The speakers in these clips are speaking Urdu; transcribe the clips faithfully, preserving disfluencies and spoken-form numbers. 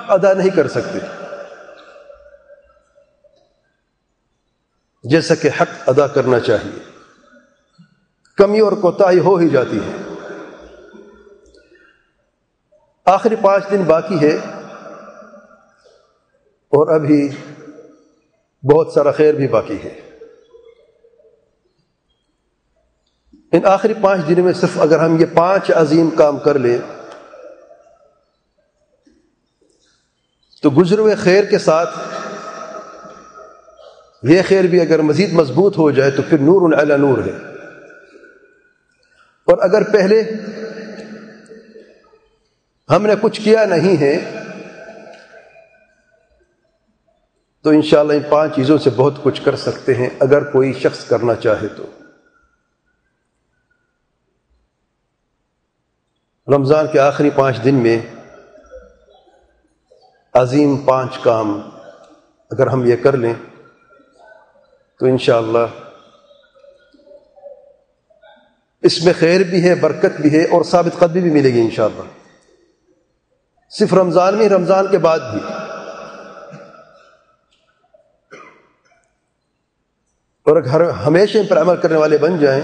ادا نہیں کر سکتے جیسا کہ حق ادا کرنا چاہیے، کمی اور کوتاہی ہو ہی جاتی ہے۔ آخری پانچ دن باقی ہے اور ابھی بہت سارا خیر بھی باقی ہے۔ ان آخری پانچ دنوں میں صرف اگر ہم یہ پانچ عظیم کام کر لیں تو گزرے ہوئے خیر کے ساتھ یہ خیر بھی اگر مزید مضبوط ہو جائے تو پھر نور علی نور ہے۔ اور اگر پہلے ہم نے کچھ کیا نہیں ہے تو انشاءاللہ ان پانچ چیزوں سے بہت کچھ کر سکتے ہیں اگر کوئی شخص کرنا چاہے تو۔ رمضان کے آخری پانچ دن میں عظیم پانچ کام اگر ہم یہ کر لیں تو انشاءاللہ اس میں خیر بھی ہے، برکت بھی ہے اور ثابت قدمی بھی ملے گی انشاءاللہ، صرف رمضان میں، رمضان کے بعد بھی۔ اور اگر ہمیشہ ان پر عمل کرنے والے بن جائیں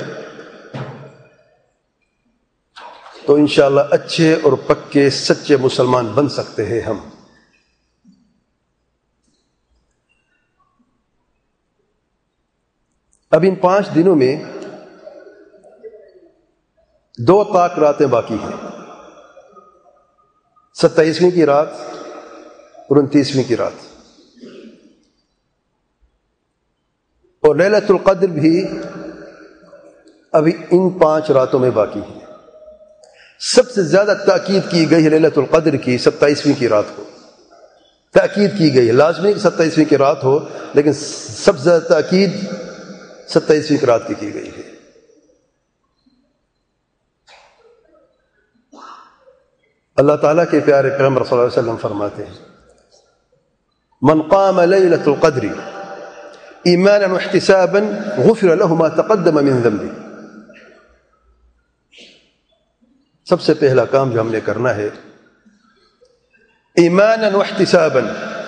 تو انشاءاللہ اچھے اور پکے سچے مسلمان بن سکتے ہیں ہم۔ اب ان پانچ دنوں میں دو طاق راتیں باقی ہیں، ستائیسویں کی رات اور انتیسویں کی رات، اور لیلۃ القدر بھی ابھی ان پانچ راتوں میں باقی ہے۔ سب سے زیادہ تاکید کی گئی ہے لیلۃ القدر کی ستائیسویں کی رات کو، تاکید کی گئی ہے، لازمی کہ ستائیسویں کی رات ہو لیکن سب سے زیادہ تاکید ستائیسویں کی رات کی کی گئی ہے۔ اللہ تعالیٰ کے پیارے پیغمبر صلی اللہ علیہ وسلم فرماتے ہیں من قام لیلۃ القدر ایمانا واحتسابا غفر له ما تقدم من ذنبه۔ سب سے پہلا کام جو ہم نے کرنا ہے ایمانا واحتسابا،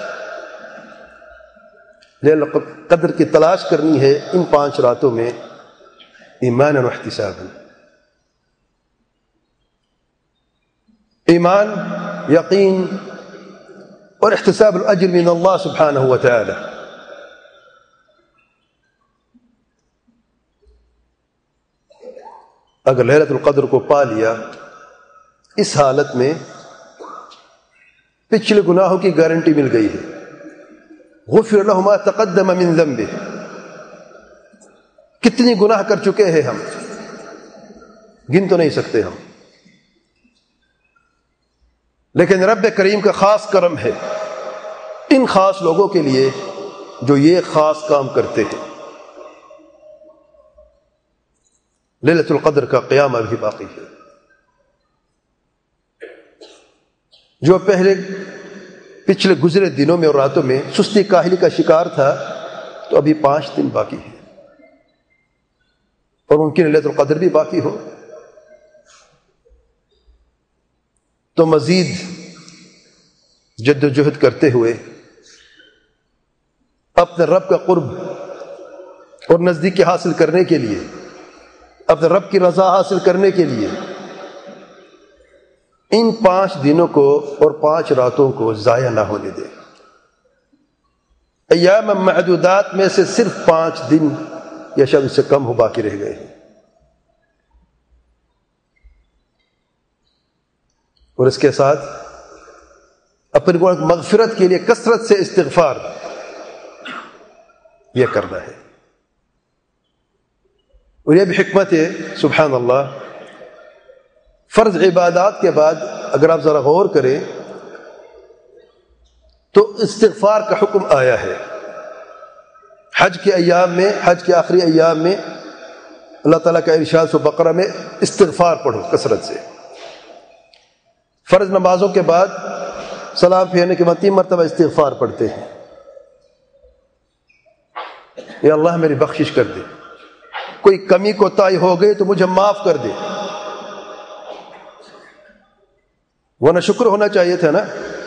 لیلۃ القدر کی تلاش کرنی ہے ان پانچ راتوں میں ایمانا واحتسابا۔ ایمان، یقین اور احتساب الاجر من اللہ سبحانہ وتعالی۔ اگر لیلۃ القدر کو پا لیا اس حالت میں پچھلے گناہوں کی گارنٹی مل گئی ہے، غفر له ما تقدم من ذنبه۔ کتنی گناہ کر چکے ہیں ہم، گن تو نہیں سکتے ہم، لیکن رب کریم کا خاص کرم ہے ان خاص لوگوں کے لیے جو یہ خاص کام کرتے ہیں۔ لیلۃ القدر کا قیام ابھی باقی ہے۔ جو پہلے پچھلے گزرے دنوں میں اور راتوں میں سستی کاہلی کا شکار تھا تو ابھی پانچ دن باقی ہیں، اور ممکن لیلۃ القدر بھی باقی ہو تو مزید جد و جہد کرتے ہوئے اپنے رب کا قرب اور نزدیکی حاصل کرنے کے لیے، اپنے رب کی رضا حاصل کرنے کے لیے ان پانچ دنوں کو اور پانچ راتوں کو ضائع نہ ہونے دیں۔ ایام معدودات میں سے صرف پانچ دن یا شاید اس سے کم ہو باقی رہ گئے ہیں، اور اس کے ساتھ اپنی مغفرت کے لیے کثرت سے استغفار یہ کرنا ہے۔ اور یہ بھی حکمت ہے سبحان اللہ، فرض عبادات کے بعد اگر آپ ذرا غور کریں تو استغفار کا حکم آیا ہے۔ حج کے ایام میں، حج کے آخری ایام میں اللہ تعالیٰ کا ارشاد سورۃ بقرہ میں استغفار پڑھو کثرت سے۔ فرض نمازوں کے بعد سلام پھیرنے کے بعد تین مرتبہ استغفار پڑھتے ہیں، یا اللہ میری بخشش کر دے، کوئی کمی کوتاہی ہو گئی تو مجھے معاف کر دے، ورنہ شکر ہونا چاہیے تھا نا،